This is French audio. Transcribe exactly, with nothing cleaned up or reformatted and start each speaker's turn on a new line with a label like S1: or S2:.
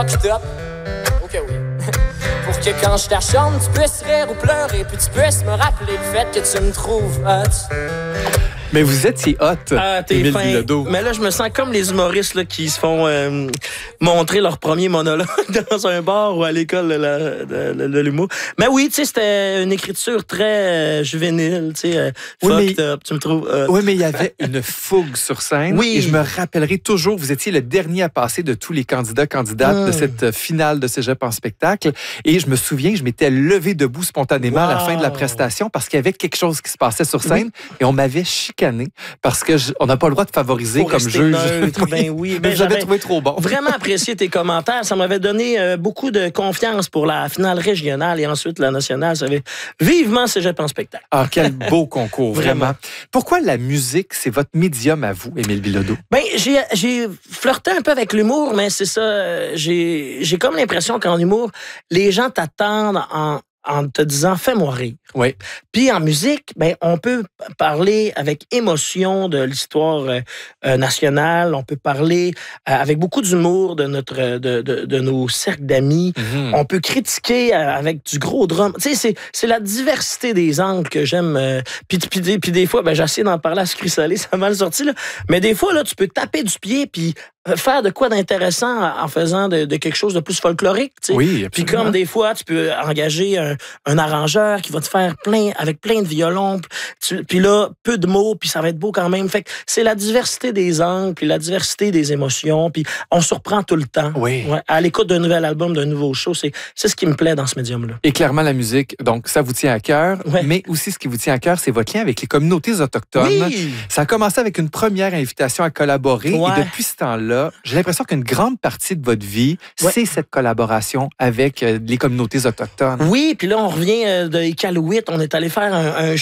S1: Stop. Ok, oui. Pour que quand je t'achante, tu puisses rire ou pleurer, puis tu puisses me rappeler le fait que tu me trouves hot.
S2: Mais vous étiez hot,
S3: ah, t'es
S2: Émile
S3: fin.
S2: Bilodeau.
S3: Mais là, je me sens comme les humoristes là, qui se font euh, montrer leur premier monologue dans un bar ou à l'école de, la, de, de, de l'humour. Mais oui, tu sais, c'était une écriture très euh, juvénile, tu sais, euh,
S2: Oui,
S3: fucked
S2: mais...
S3: up, tu me trouves... Euh...
S2: Oui, mais il y avait une fougue sur scène.
S3: Oui.
S2: Et je me rappellerai toujours, vous étiez le dernier à passer de tous les candidats, candidates mmh. de cette finale de Cégep en spectacle. Et je me souviens, je m'étais levé debout spontanément wow. à la fin de la prestation parce qu'il y avait quelque chose qui se passait sur scène oui. et on m'avait chicané parce qu'on n'a pas le droit de favoriser
S3: Pour
S2: comme juge.
S3: Neutre, ben oui, ben
S2: j'avais trouvé trop bon.
S3: Vraiment apprécié tes commentaires. Ça m'avait donné euh, beaucoup de confiance pour la finale régionale et ensuite la nationale. Ça avait vivement Cégep en spectacle.
S2: Ah, quel beau concours, vraiment. vraiment. Pourquoi la musique, c'est votre médium à vous, Émile Bilodeau?
S3: Ben, j'ai, j'ai flirté un peu avec l'humour, mais c'est ça. J'ai, j'ai comme l'impression qu'en humour, les gens t'attendent en en te disant « fais-moi rire ».
S2: Oui.
S3: Puis en musique, ben, on peut parler avec émotion de l'histoire euh, nationale, on peut parler euh, avec beaucoup d'humour de, notre, de, de, de nos cercles d'amis, mm-hmm. on peut critiquer euh, avec du gros drum. Tu sais, c'est, c'est la diversité des angles que j'aime. Euh, puis, puis, puis des fois, ben, j'essaie d'en parler à sucré salé, ça a mal sorti, là. Mais des fois, là, tu peux taper du pied puis faire de quoi d'intéressant en faisant de, de quelque chose de plus folklorique. Tu sais.
S2: Oui,
S3: puis comme des fois, tu peux engager un, un arrangeur qui va te faire plein, avec plein de violons, tu, puis là, peu de mots, puis ça va être beau quand même. Fait que c'est la diversité des angles, puis la diversité des émotions, puis on surprend tout le temps.
S2: Oui.
S3: Ouais, à l'écoute d'un nouvel album, d'un nouveau show, c'est, c'est ce qui me plaît dans ce médium-là.
S2: Et clairement, la musique, donc ça vous tient à cœur,
S3: ouais.
S2: mais aussi ce qui vous tient à cœur, c'est votre lien avec les communautés autochtones.
S3: Oui.
S2: Ça a commencé avec une première invitation à collaborer,
S3: ouais.
S2: et depuis ce temps-là, j'ai l'impression qu'une grande partie de votre vie, ouais. c'est cette collaboration avec les communautés autochtones.
S3: Oui, puis là, on revient de Iqaluit, on est allé faire un, un